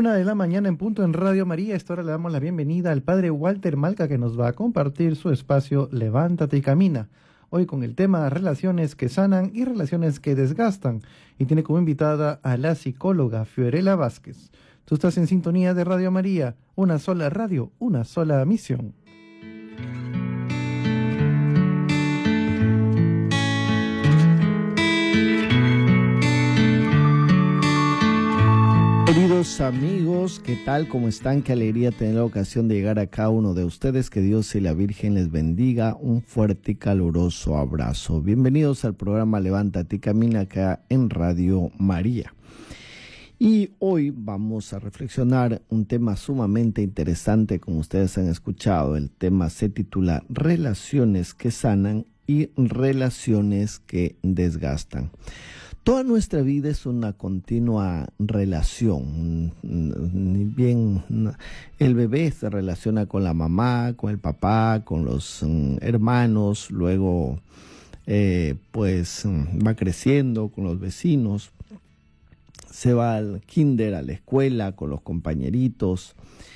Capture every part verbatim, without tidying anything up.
Una de la mañana en punto en Radio María. Esta hora le damos la bienvenida al padre Walter Malca, que nos va a compartir su espacio Levántate y Camina. Hoy con el tema relaciones que sanan y relaciones que desgastan. Y tiene como invitada a la psicóloga Fiorella Vázquez. Tú estás en sintonía de Radio María, una sola radio, una sola misión. Queridos amigos, ¿qué tal? ¿Cómo están? Qué alegría tener la ocasión de llegar a cada uno de ustedes. Que Dios y la Virgen les bendiga. Un fuerte y caluroso abrazo. Bienvenidos al programa Levántate y Camina acá en Radio María. Y hoy vamos a reflexionar un tema sumamente interesante, como ustedes han escuchado. El tema se titula Relaciones que sanan y relaciones que desgastan. Toda nuestra vida es una continua relación. Bien, el bebé se relaciona con la mamá, con el papá, con los um, hermanos, luego eh, pues va creciendo con los vecinos, se va al kinder, a la escuela, con los compañeritos,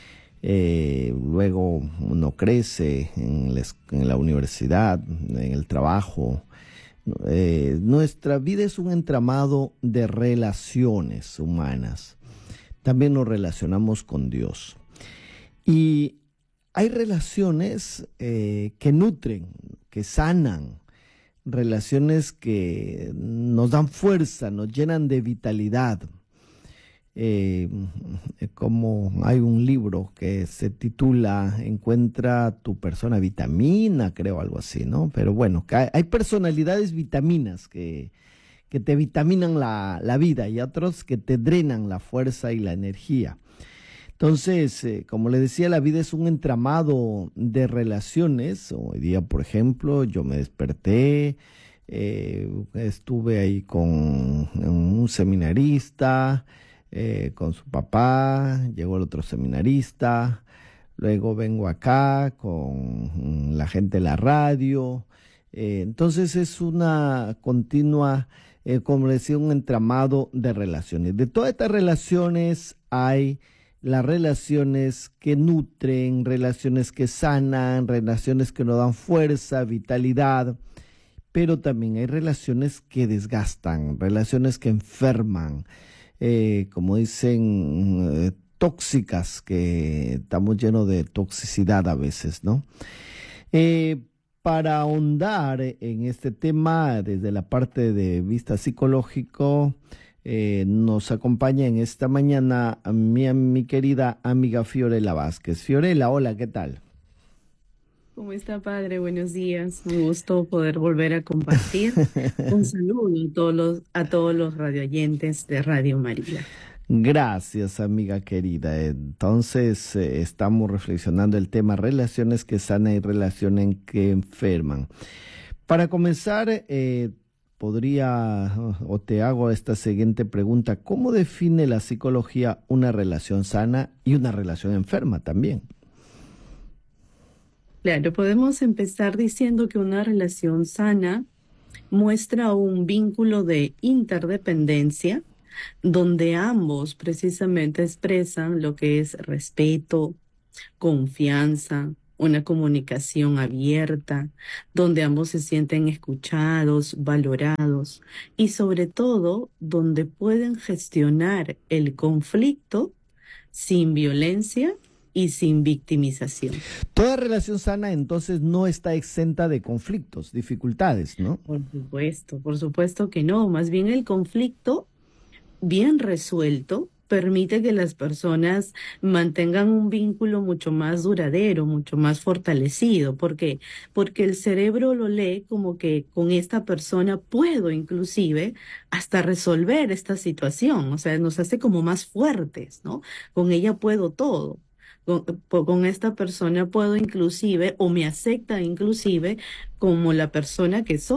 eh, luego uno crece en la, en la universidad, en el trabajo. Eh, nuestra vida es un entramado de relaciones humanas. También nos relacionamos con Dios. Y hay relaciones eh, que nutren, que sanan, relaciones que nos dan fuerza, nos llenan de vitalidad. Eh, como hay un libro que se titula Encuentra tu persona vitamina, creo, algo así, ¿no? Pero bueno, hay, hay personalidades vitaminas que, que te vitaminan la, la vida y otros que te drenan la fuerza y la energía. Entonces, eh, como le decía, la vida es un entramado de relaciones. Hoy día, por ejemplo, yo me desperté, eh, estuve ahí con un seminarista, Eh, con su papá, llegó el otro seminarista, luego vengo acá con la gente de la radio. Eh, entonces es una continua, eh, como decía, un entramado de relaciones. De todas estas relaciones hay las relaciones que nutren, relaciones que sanan, relaciones que nos dan fuerza, vitalidad, pero también hay relaciones que desgastan, relaciones que enferman. Eh, como dicen, eh, tóxicas, que estamos llenos de toxicidad a veces, ¿no? Eh, para ahondar en este tema desde la parte de vista psicológico, eh, nos acompaña en esta mañana mi, mi querida amiga Fiorella Vázquez. Fiorella, hola, ¿qué tal? ¿Cómo está, padre? Buenos días. Un gusto poder volver a compartir. Un saludo a todos los, a todos los radioyentes de Radio María. Gracias, amiga querida. Entonces, eh, estamos reflexionando el tema relaciones que sanan y relaciones que enferman. Para comenzar, eh, podría, o te hago esta siguiente pregunta: ¿cómo define la psicología una relación sana y una relación enferma también? Claro, podemos empezar diciendo que una relación sana muestra un vínculo de interdependencia donde ambos precisamente expresan lo que es respeto, confianza, una comunicación abierta, donde ambos se sienten escuchados, valorados y sobre todo donde pueden gestionar el conflicto sin violencia y sin victimización. Toda relación sana entonces no está exenta de conflictos, dificultades, ¿no? Por supuesto, por supuesto que no. Más bien el conflicto bien resuelto permite que las personas mantengan un vínculo mucho más duradero, mucho más fortalecido. ¿Por qué? Porque el cerebro lo lee como que con esta persona puedo inclusive hasta resolver esta situación. O sea, nos hace como más fuertes, ¿no? Con ella puedo todo. Con, con esta persona puedo inclusive, o me acepta inclusive como la persona que soy,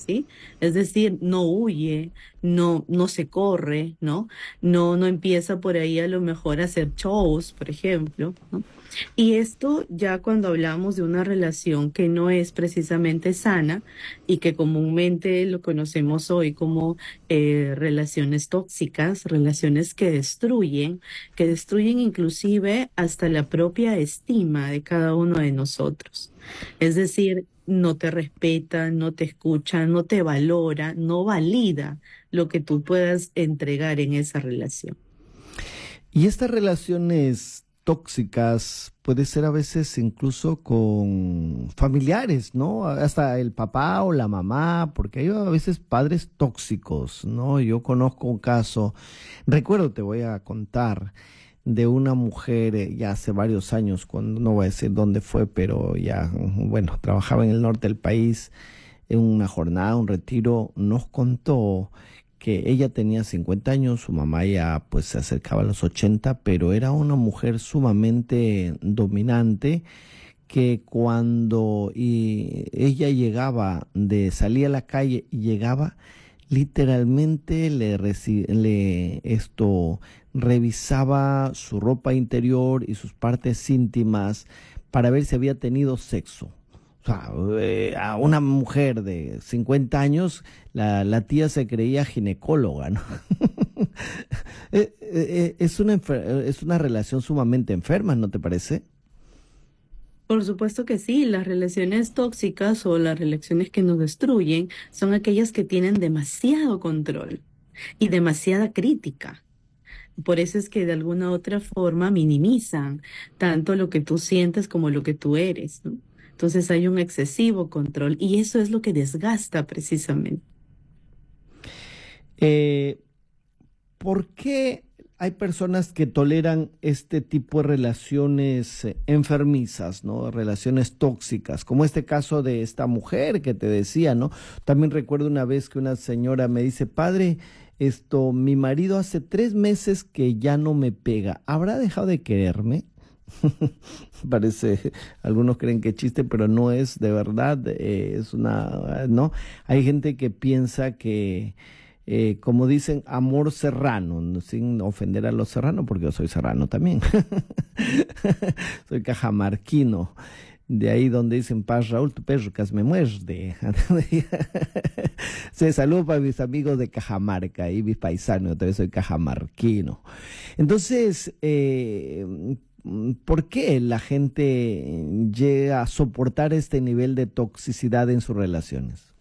¿sí? Es decir, no huye, no, no se corre, ¿no? No, no empieza por ahí a lo mejor a hacer shows, por ejemplo, ¿no? Y esto ya cuando hablamos de una relación que no es precisamente sana y que comúnmente lo conocemos hoy como eh, relaciones tóxicas, relaciones que destruyen, que destruyen inclusive hasta la propia estima de cada uno de nosotros. Es decir, no te respeta, no te escucha, no te valora, no valida lo que tú puedas entregar en esa relación. Y estas relaciones tóxicas puede ser a veces incluso con familiares, ¿no? Hasta el papá o la mamá, porque hay a veces padres tóxicos, ¿no? Yo conozco un caso, recuerdo, te voy a contar, de una mujer eh, ya hace varios años, cuando no voy a decir dónde fue, pero ya, bueno, trabajaba en el norte del país, en una jornada, un retiro, nos contó que ella tenía cincuenta años, su mamá ya pues se acercaba a los ochenta, pero era una mujer sumamente dominante que cuando y ella llegaba de salía a la calle y llegaba literalmente le, reci- le esto revisaba su ropa interior y sus partes íntimas para ver si había tenido sexo. O sea, eh, a una mujer de cincuenta años, la, la tía se creía ginecóloga, ¿no? Eh, eh, eh, es una, enfer- es una relación sumamente enferma, ¿no te parece? Por supuesto que sí, las relaciones tóxicas o las relaciones que nos destruyen son aquellas que tienen demasiado control y demasiada crítica. Por eso es que de alguna u otra forma minimizan tanto lo que tú sientes como lo que tú eres, ¿no? Entonces hay un excesivo control y eso es lo que desgasta precisamente. Eh, ¿Por qué hay personas que toleran este tipo de relaciones eh, enfermizas, ¿no? Relaciones tóxicas, como este caso de esta mujer que te decía, ¿no? También recuerdo una vez que una señora me dice, padre, esto, mi marido hace tres meses que ya no me pega. ¿Habrá dejado de quererme? Parece, algunos creen que es chiste, pero no es de verdad, eh, es una, ¿no? Hay gente que piensa que eh, como dicen, amor serrano, ¿no? Sin ofender a los serranos, porque yo soy serrano también. Soy cajamarquino. De ahí donde dicen, paz Raúl, tu perro casi me muerde. Se saludo para mis amigos de Cajamarca y mis paisanos, yo también soy cajamarquino. Entonces, eh, ¿por qué la gente llega a soportar este nivel de toxicidad en sus relaciones?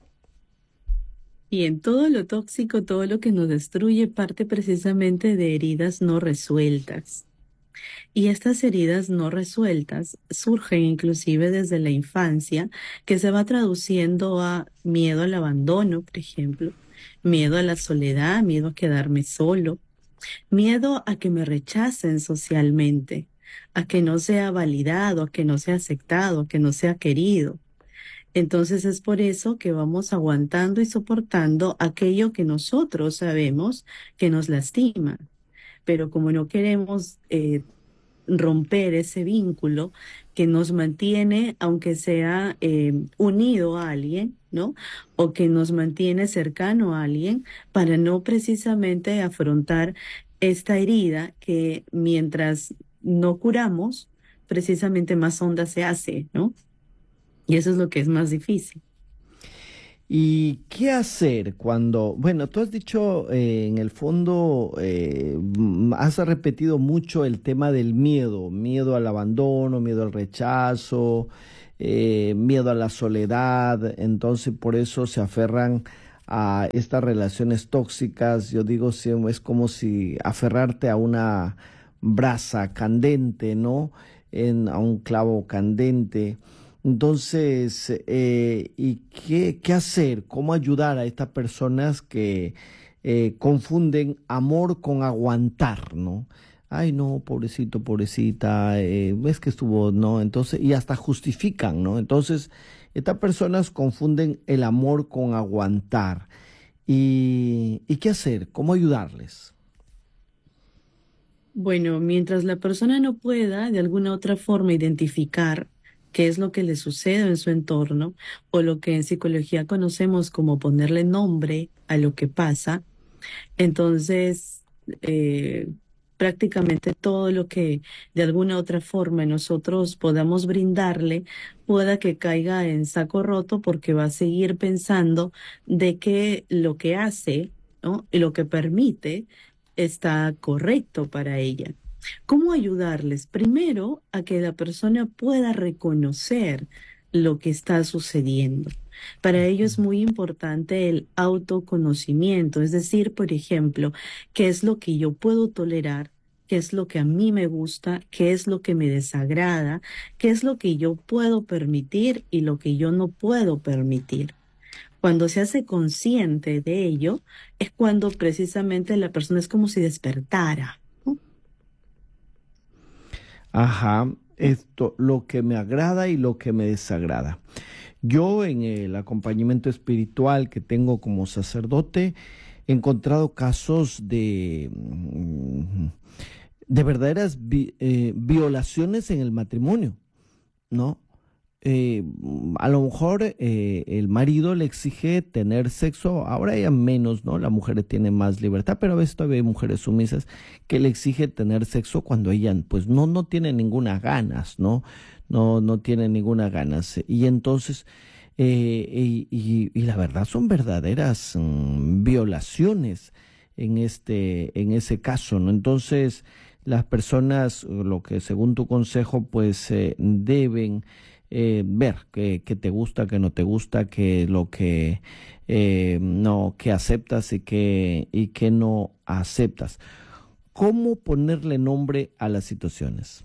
Y en todo lo tóxico, todo lo que nos destruye parte precisamente de heridas no resueltas. Y estas heridas no resueltas surgen inclusive desde la infancia, que se va traduciendo a miedo al abandono, por ejemplo, miedo a la soledad, miedo a quedarme solo, miedo a que me rechacen socialmente, a que no sea validado, a que no sea aceptado, a que no sea querido. Entonces es por eso que vamos aguantando y soportando aquello que nosotros sabemos que nos lastima. Pero como no queremos eh, romper ese vínculo que nos mantiene, aunque sea eh, unido a alguien, ¿no? O que nos mantiene cercano a alguien, para no precisamente afrontar esta herida que mientras no curamos, precisamente más honda se hace, ¿no? Y eso es lo que es más difícil. ¿Y qué hacer cuando, bueno, tú has dicho eh, en el fondo, eh, mm, has repetido mucho el tema del miedo, miedo al abandono, miedo al rechazo, eh, miedo a la soledad, entonces por eso se aferran a estas relaciones tóxicas. Yo digo, sí, es como si aferrarte a una brasa candente, ¿no? En, a un clavo candente. Entonces, eh, ¿y qué, qué hacer? ¿Cómo ayudar a estas personas que eh, confunden amor con aguantar, ¿no? Ay, no, pobrecito, pobrecita, eh, ves que estuvo, ¿no? Entonces, y hasta justifican, ¿no? Entonces, estas personas confunden el amor con aguantar. ¿Y, y qué hacer? ¿Cómo ayudarles? Bueno, mientras la persona no pueda de alguna otra forma identificar qué es lo que le sucede en su entorno, o lo que en psicología conocemos como ponerle nombre a lo que pasa, entonces eh, prácticamente todo lo que de alguna u otra forma nosotros podamos brindarle, pueda que caiga en saco roto porque va a seguir pensando de que lo que hace, ¿no? Y lo que permite está correcto para ella. ¿Cómo ayudarles? Primero, a que la persona pueda reconocer lo que está sucediendo. Para ello es muy importante el autoconocimiento, es decir, por ejemplo, qué es lo que yo puedo tolerar, qué es lo que a mí me gusta, qué es lo que me desagrada, qué es lo que yo puedo permitir y lo que yo no puedo permitir. Cuando se hace consciente de ello, es cuando precisamente la persona es como si despertara, ¿no? Ajá, esto, lo que me agrada y lo que me desagrada. Yo en el acompañamiento espiritual que tengo como sacerdote he encontrado casos de, mm, de verdaderas vi- eh, violaciones en el matrimonio, ¿no? Eh, a lo mejor eh, el marido le exige tener sexo, ahora ya menos, ¿no? La mujer tiene más libertad, pero a veces todavía hay mujeres sumisas que le exige tener sexo cuando ella pues no, no tiene ninguna ganas, ¿no? No, no tiene ninguna ganas. Y entonces, eh, y, y- y la verdad son verdaderas mm, violaciones en este, en ese caso, ¿no? Entonces, las personas, lo que según tu consejo, pues eh, deben eh, ver qué qué te gusta, qué no te gusta, qué lo que eh, no, que aceptas y qué y qué no aceptas. ¿Cómo ponerle nombre a las situaciones?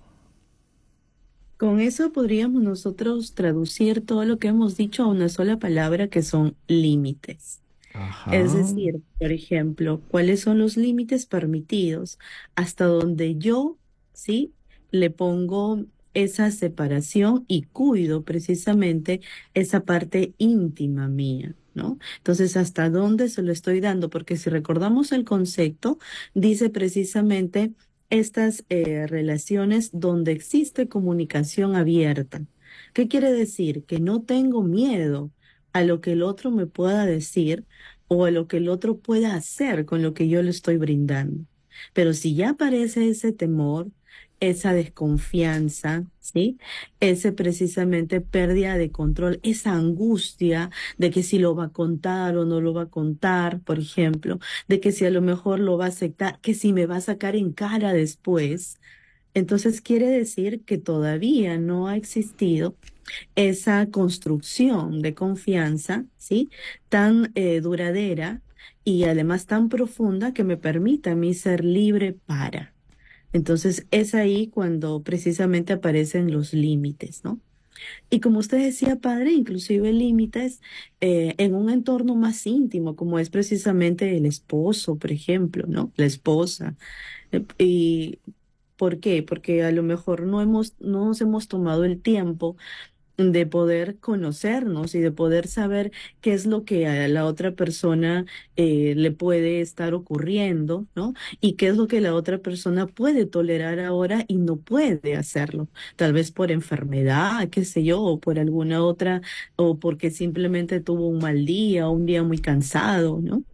Con eso podríamos nosotros traducir todo lo que hemos dicho a una sola palabra que son límites. Es Ajá. decir, por ejemplo, ¿cuáles son los límites permitidos hasta donde yo, sí, le pongo esa separación y cuido precisamente esa parte íntima mía, ¿no? Entonces, ¿hasta dónde se lo estoy dando? Porque si recordamos el concepto, dice precisamente estas eh, relaciones donde existe comunicación abierta. ¿Qué quiere decir? Que no tengo miedo a lo que el otro me pueda decir o a lo que el otro pueda hacer con lo que yo le estoy brindando. Pero si ya aparece ese temor, esa desconfianza, ¿sí? Ese precisamente pérdida de control, esa angustia de que si lo va a contar o no lo va a contar, por ejemplo, de que si a lo mejor lo va a aceptar, que si me va a sacar en cara después, entonces quiere decir que todavía no ha existido esa construcción de confianza, ¿sí? Tan eh, duradera y además tan profunda que me permita a mí ser libre para. Entonces es ahí cuando precisamente aparecen los límites, ¿no? Y como usted decía, padre, inclusive límites eh, en un entorno más íntimo, como es precisamente el esposo, por ejemplo, ¿no? La esposa. Eh, ¿Y por qué? Porque a lo mejor no hemos, no nos hemos tomado el tiempo de poder conocernos y de poder saber qué es lo que a la otra persona eh, le puede estar ocurriendo, ¿no? Y qué es lo que la otra persona puede tolerar ahora y no puede hacerlo. Tal vez por enfermedad, qué sé yo, o por alguna otra, o porque simplemente tuvo un mal día o un día muy cansado, ¿no?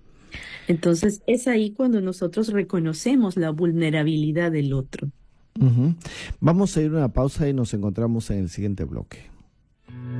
Entonces es ahí cuando nosotros reconocemos la vulnerabilidad del otro. Ujú. Vamos a ir a una pausa y nos encontramos en el siguiente bloque.